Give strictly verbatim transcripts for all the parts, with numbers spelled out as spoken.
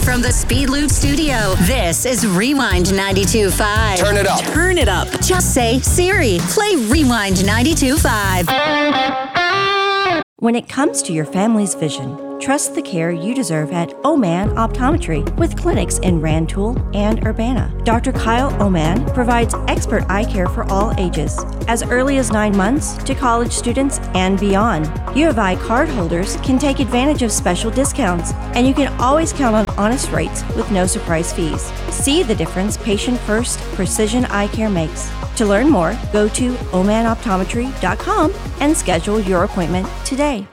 from the Speed Loop studio, this is Rewind ninety-two point five. Turn it up. Turn it up. Just say, Siri, play Rewind ninety-two point five. When it comes to your family's vision, trust the care you deserve at Oman Optometry with clinics in Rantoul and Urbana. Doctor Kyle Oman provides expert eye care for all ages, as early as nine months to college students and beyond. U of I card holders can take advantage of special discounts, and you can always count on honest rates with no surprise fees. See the difference patient-first precision eye care makes. To learn more, go to oman optometry dot com and schedule your appointment today.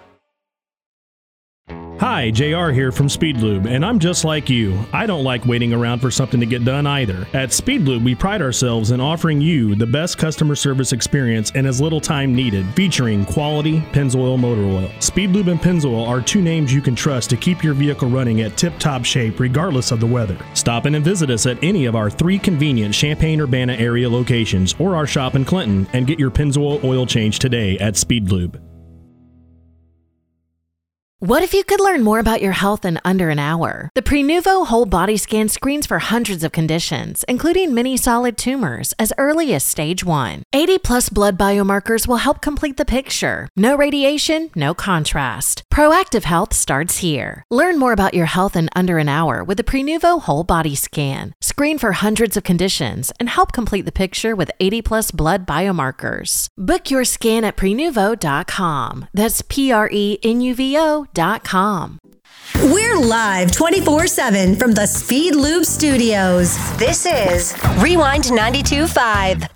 Hi, J R here from Speedlube, and I'm just like you. I don't like waiting around for something to get done either. At Speedlube, we pride ourselves in offering you the best customer service experience in as little time needed, featuring quality Pennzoil motor oil. Speedlube and Pennzoil are two names you can trust to keep your vehicle running at tip-top shape regardless of the weather. Stop in and visit us at any of our three convenient Champaign-Urbana area locations or our shop in Clinton and get your Pennzoil oil change today at Speedlube. What if you could learn more about your health in under an hour? The Prenuvo Whole Body Scan screens for hundreds of conditions, including many solid tumors, as early as stage one. eighty plus blood biomarkers will help complete the picture. No radiation, no contrast. Proactive health starts here. Learn more about your health in under an hour with the Prenuvo Whole Body Scan. Screen for hundreds of conditions and help complete the picture with eighty plus blood biomarkers. Book your scan at prenuvo dot com. That's P R E N U V O dot com. We're live twenty-four seven from the Speed Loop studios. This is Rewind ninety-two point five.